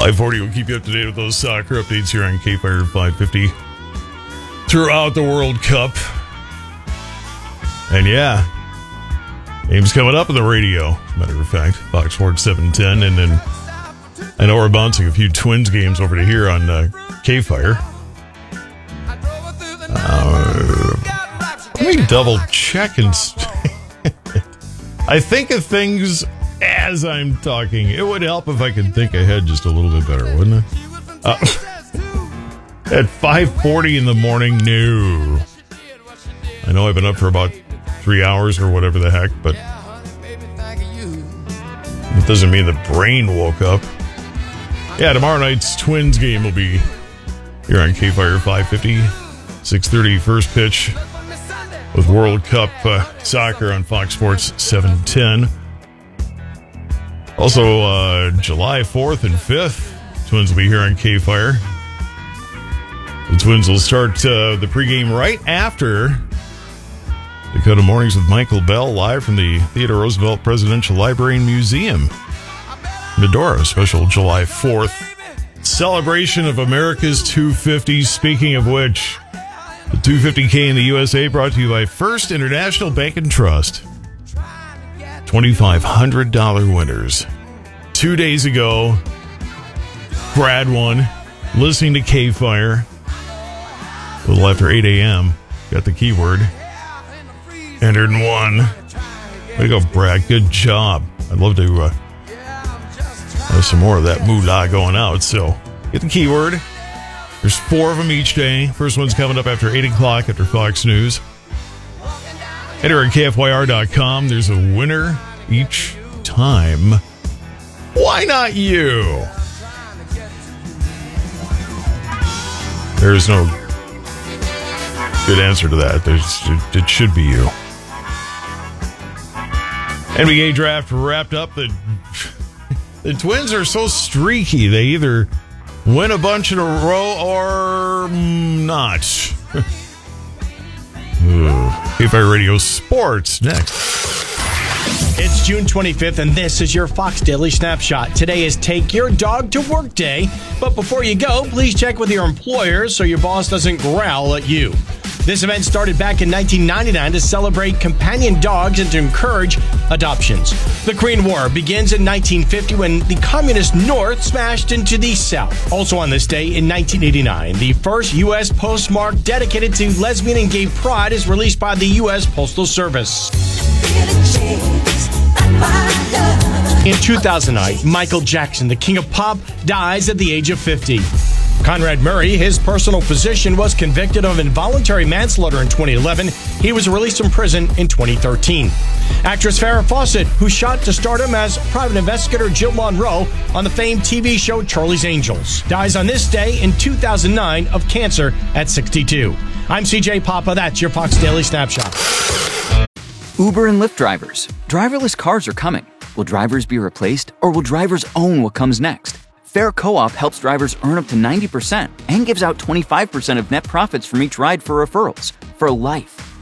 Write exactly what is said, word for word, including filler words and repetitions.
five forty will keep you up to date with those soccer updates here on K-Fire five fifty throughout the World Cup. And yeah, games coming up on the radio, as a matter of fact, Fox Sports seven ten. And then I know we're bouncing a few Twins games over to here on uh, K-Fire. Uh, let me double check and st- I think of things as I'm talking. It would help if I could think ahead just a little bit better, wouldn't it? Uh, at five forty in the morning, no. I know I've been up for about three hours or whatever the heck, but it doesn't mean the brain woke up. Yeah, tomorrow night's Twins game will be here on K-Fire five fifty, six thirty first pitch with World Cup uh, soccer on Fox Sports seven ten. Also, uh, July fourth and fifth, Twins will be here on K-Fire. The Twins will start uh, the pregame right after Dakota Mornings with Michael Bell, live from the Theodore Roosevelt Presidential Library and Museum. Medora, special July fourth celebration of America's two fifty. Speaking of which, the two fifty K in the U S A brought to you by First International Bank and Trust. twenty-five hundred dollars winners. Two days ago, Brad won, listening to K-Fire. A little after eight a.m. Got the keyword. Entered and won. Way to go, Brad. Good job. I'd love to uh, have some more of that moolah going out. So, get the keyword. There's four of them each day. First one's coming up after eight o'clock after Fox News. Enter at K F Y R dot com. There's a winner each time. Why not you? There's no good answer to that. There's, it should be you. N B A draft wrapped up. The, the Twins are so streaky. They either win a bunch in a row or not. K-Fire Radio Sports next. It's June twenty-fifth, and this is your Fox Daily Snapshot. Today is Take Your Dog to Work Day. But before you go, please check with your employer so your boss doesn't growl at you. This event started back in nineteen ninety-nine to celebrate companion dogs and to encourage adoptions. The Korean War begins in nineteen fifty when the communist North smashed into the South. Also on this day in nineteen eighty-nine, the first U S postmark dedicated to lesbian and gay pride is released by the U S Postal Service. In two thousand nine, Michael Jackson, the king of pop, dies at the age of fifty. Conrad Murray, his personal physician, was convicted of involuntary manslaughter in twenty eleven. He was released from prison in twenty thirteen. Actress Farrah Fawcett, who shot to stardom as private investigator Jill Monroe on the famed T V show Charlie's Angels, dies on this day in two thousand nine of cancer at sixty-two. I'm C J Papa. That's your Fox Daily Snapshot. Uber and Lyft drivers. Driverless cars are coming. Will drivers be replaced, or will drivers own what comes next? Fair Co-op helps drivers earn up to ninety percent and gives out twenty-five percent of net profits from each ride for referrals for life.